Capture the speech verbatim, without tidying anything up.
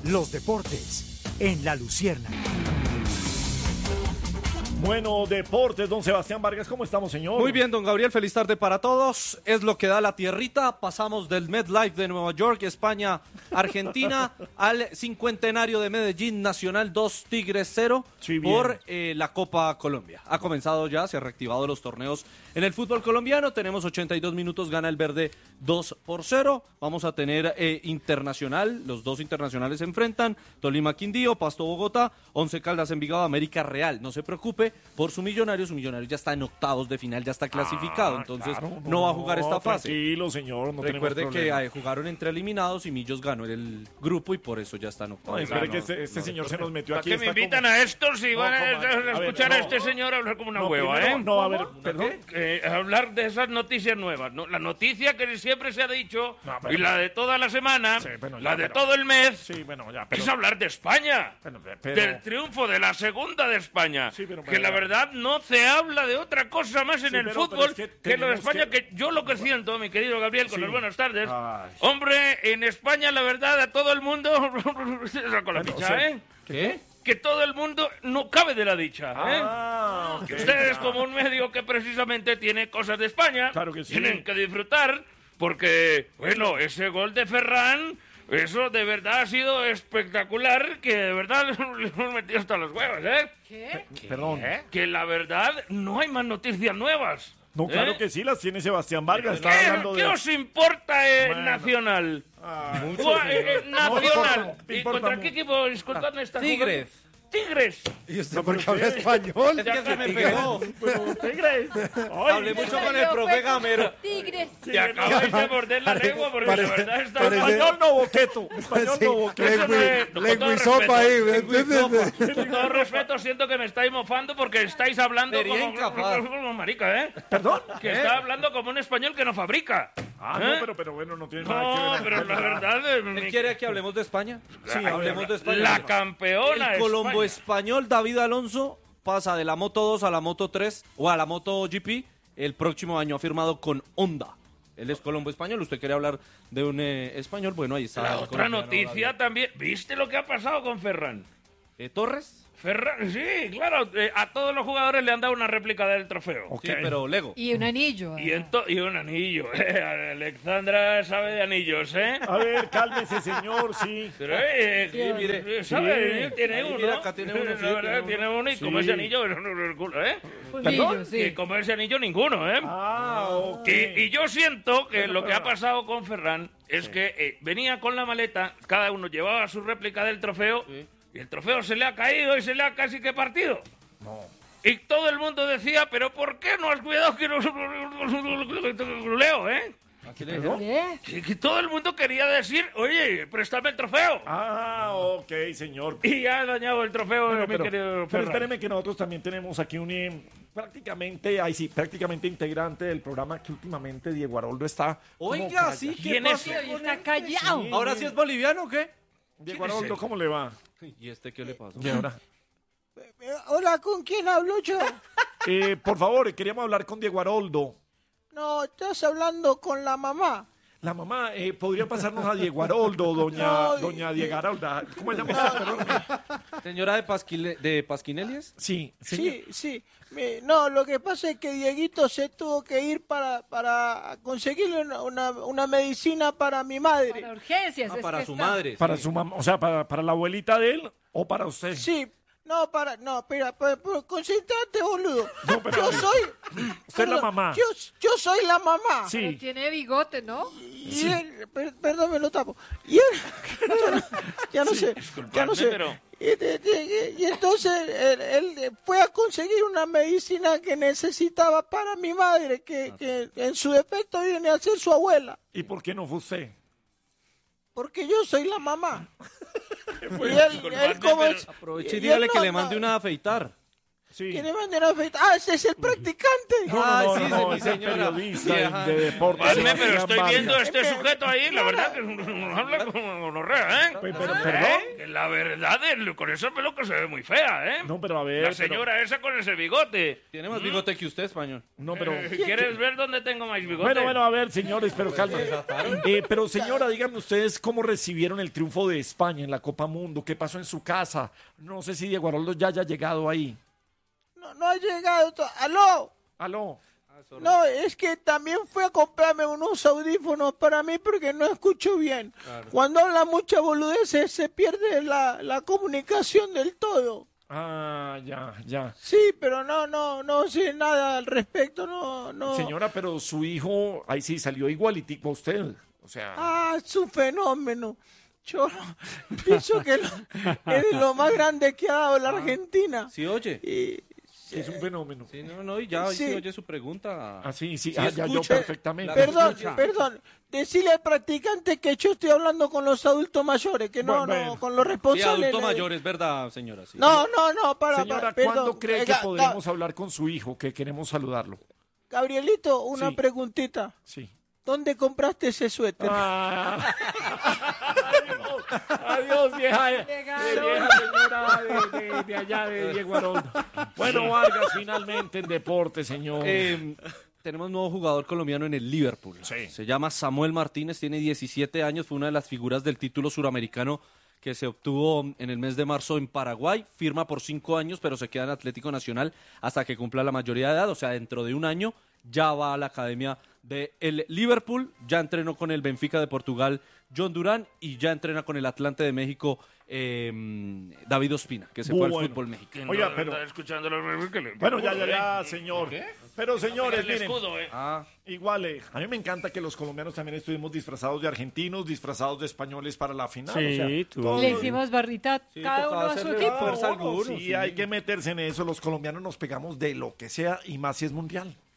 los deportes en La Luciérnaga. Bueno, deportes, don Sebastián Vargas, ¿cómo estamos, señor? Muy bien, don Gabriel, feliz tarde para todos. Es lo que da la tierrita. Pasamos del MetLife de Nueva York, España, Argentina, al cincuentenario de Medellín, Nacional dos, Tigres cero, Sí, bien. por eh, la Copa Colombia. Ha comenzado ya, se han reactivado los torneos en el fútbol colombiano. Tenemos ochenta y dos minutos, gana el verde dos por cero. Vamos a tener eh, internacional, los dos internacionales se enfrentan. Tolima Quindío, Pasto Bogotá, Once Caldas Envigado, América Real. No se preocupe por su Millonario, su Millonario ya está en octavos de final, ya está clasificado, Ah, entonces claro, no, va a jugar esta fase. Tranquilo, señor, no Recuerde tenemos que problema. eh, jugaron entre eliminados y Millos ganó el grupo y por eso ya está en No, octavos. espere No, que no, este, este no, señor se nos metió ¿Para aquí. qué me está invitan como- a estos si No, van a, ¿cómo? a A ver, escuchar a, no. este señor hablar como una No, hueva, primero, eh? no, a ver, ¿Cómo? perdón. Eh, hablar de esas noticias nuevas, ¿no? La noticia que siempre se ha dicho, No, pero- y la de toda la semana, Sí, bueno, ya, la de pero- todo el mes, Sí, bueno, ya, pero... es hablar de España. Bueno, pero- Del triunfo de la segunda de España. Sí, pero- que la verdad no se habla de otra cosa más en Sí, el pero- fútbol pero es que que, lo de tenemos España, que- que... yo lo que siento, mi querido Gabriel, con Sí. las buenas tardes. Ay. Hombre, en España la verdad a todo el mundo... con la Bueno, picha, o sea, ¿eh? ¿Qué? Que todo el mundo no cabe de la dicha, ¿eh? Ah, ok, Que ustedes, ya. como un medio que precisamente tiene cosas de España, Claro que sí. tienen que disfrutar, porque, bueno, ese gol de Ferran, eso de verdad ha sido espectacular, que de verdad le hemos metido hasta los huevos, ¿eh? ¿Qué? Perdón. Que la verdad no hay más noticias nuevas. No, claro ¿eh? que sí, las tiene Sebastián Vargas. Está ¿Qué, hablando qué de... os importa eh, Bueno. Nacional? Ah, Gua- eh, eh, Nacional. importa, ¿Y importa contra mu- qué equipo? Disculpadme, está Tigres. jugando? Tigres. ¿Y usted No, por pero qué habla ¿qué? español? Ya Ya se me Tigres. pegó. Bueno, Tigres. Ay, Hablé mucho con el profe Gamero. Tigres. Te acabáis de morder la lengua porque Parece- de verdad está parece- Español no boqueto. Español Sí, no boqueto. Eso no es- con lengua todo y sopa ahí. respeto. Con todo respeto, siento que me estáis mofando porque estáis hablando Sería como, incapaz. como marica, ¿eh? ¿Perdón? Que está hablando como un español que no fabrica. Ah, ¿eh? no, pero, pero bueno, no tiene nada que No, ver. pero la verdad... eh, ¿Él mi- quiere que hablemos de España? Sí, hablemos de España. La campeona El Colombo España. español David Alonso pasa de la Moto dos a la Moto tres o a la Moto G P. El próximo año ha firmado con Honda. Él es Colombo español. ¿Usted quiere hablar de un eh, español? Bueno, ahí está. La el otra colombiano noticia David. también. ¿Viste lo que ha pasado con Ferran? Eh, ¿Torres? Ferran, sí, claro. eh, a todos los jugadores le han dado una réplica del trofeo. Ok. Sí, pero Lego. Y un anillo. Y, ento- y un anillo. eh, Alexandra sabe de anillos, ¿eh? A ver, cálmese, señor, sí. Pero, eh, Sí, mire. eh, ¿sabe? Sí. Tiene Ahí, uno. mira, acá tiene uno, La sí, verdad, tiene uno. tiene uno y Sí. como ese anillo, no, no, no, el culo, ¿eh? Anillo, sí. Y como ese anillo, ninguno, ¿eh? Ah, ok. Y, y yo siento que Bueno, lo que ha pero- pasado con Ferran es que eh, venía con la maleta, cada uno llevaba su réplica del trofeo, Sí. y el trofeo se le ha caído y se le ha casi que partido. No. Y todo el mundo decía, pero ¿por qué no has cuidado que no leo, eh? ¿Qué? Que, que todo el mundo quería decir, oye, préstame el trofeo. Ah, ok, señor. Y ha dañado el trofeo, Bueno, mi pero, querido pero Ferran. espéreme que nosotros también tenemos aquí un eh, prácticamente, ahí sí, prácticamente integrante del programa que últimamente Diego Aroldo está. como Oiga, calla- sí, ¿qué ¿Quién es? pasó Hoy con está este? callado. ¿Ahora sí es boliviano o qué? Diego Aroldo, ¿cómo le va? ¿Y este qué le pasó? Y ahora, Hola, ¿con quién hablo yo? eh, por favor, queríamos hablar con Diego Aroldo. No, estás hablando con la mamá. La mamá, eh, ¿podría pasarnos a Diego Aroldo, doña, No, doña Diego Aroldo? ¿Cómo se llama usted, perdón? ¿Señora de, Pasquile, de Pasquinelias? Sí, sí. Sí, sí. Mi- no, lo que pasa es que Dieguito se tuvo que ir para, para conseguirle una, una, una medicina para mi madre. Para urgencias. Ah, es para que su está- madre. Para sí. su mamá, o sea, para, para la abuelita de él o para usted. Sí, no, para, no, espera, pero, pero concentrate, boludo. No, pero- yo soy... Usted es la mamá. Yo, yo soy la mamá. Sí. Pero tiene bigote, ¿no? Y él, per- perdón, me lo tapo. Y él, ya no, ya no sé, ya no sé. pero- Y, de- de- y entonces él, él fue a conseguir una medicina que necesitaba para mi madre, que, que en su defecto viene a ser su abuela, ¿Y por qué no fue usted? porque yo soy la mamá. Y Pues, él, disculpadme, él como pero- es- Aproveche y y dígale él que no- le mande no- una a afeitar. Sí. que le manden a afeitar. Ah, ese es el practicante. No, no, Ay, no, sí, no, sí, mi es el señora. periodista Vieja. de, de deportes. Valme, pero Sebastián estoy Vargas. viendo a este sujeto ahí, la verdad que nos habla como gonorrea, ¿eh? Pe- pero, ¿Eh? perdón. Que La verdad, el- con esa peluca se ve muy fea, ¿eh? No, pero a ver. La pero- señora esa con ese bigote. Tiene más bigote que usted, español. no, pero. Eh, ¿Quieres ver dónde tengo más bigote? Bueno, bueno, a ver, señores, pero calma. Eh, pero señora, díganme ustedes cómo recibieron el triunfo de España en la Copa Mundo. ¿Qué pasó en su casa? No sé si Diego Aroldo ya haya llegado ahí. No, no ha llegado. to- ¡Aló! Aló. No, es que también fue a comprarme unos audífonos para mí porque no escucho bien. Cuando habla mucha boludeces se pierde la, la comunicación del todo. Ah, ya, ya. Sí, pero no, no, no sé nada al respecto, no, no. Señora, pero su hijo, ahí sí salió igualitico a usted. O sea, Ah, es un fenómeno. Yo no- pienso que lo- es de lo más grande que ha dado la Argentina. ¿Sí oye? Y, es un fenómeno. Sí, no, no, y ya hoy sí Sí. oye su pregunta. Ah, sí, sí, Sí, ah, ya yo escucha. perfectamente. perdón, escucha. perdón. Decirle al practicante que yo estoy hablando con los adultos mayores, que no, Bueno, no, bueno. con los Sí, responsables. adulto de- mayor, es verdad, señora. Sí. No, no, no, para, Señora, para, perdón. ¿cuándo cree que Ga- Ga- podemos hablar con su hijo? Que queremos saludarlo. Gabrielito, una Sí. preguntita. Sí. ¿Dónde compraste ese suéter? Ah. Adiós, adiós, vieja, eh, Llegaron. vieja señora de, de- de allá de Diego Aroldo. Bueno, Vargas, finalmente en deporte, señor. Eh, tenemos un nuevo jugador colombiano en el Liverpool. Sí. Se llama Samuel Martínez, tiene diecisiete años, fue una de las figuras del título suramericano que se obtuvo en el mes de marzo en Paraguay. Firma por cinco años, pero se queda en Atlético Nacional hasta que cumpla la mayoría de edad, o sea, dentro de un año ya va a la academia de el Liverpool, ya entrenó con el Benfica de Portugal John Durán y ya entrena con el Atlante de México eh, David Ospina, que se fue Bueno. al fútbol mexicano. Oiga, Oiga, pero- pero... escuchando los... que le- Bueno, ya, ya, ¿eh? ya, señor. Pero, señores, El miren, escudo, ¿eh? Ah, igual, eh, a mí me encanta que los colombianos también estuvimos disfrazados de argentinos, disfrazados de españoles para la final. Sí, o sea, tú. todos Le los- hicimos barrita Sí, cada tocaba uno a su hacerle equipo. fuerza a Uno, algunos, sí, sí. hay que meterse en eso. Los colombianos nos pegamos de lo que sea y más si es mundial.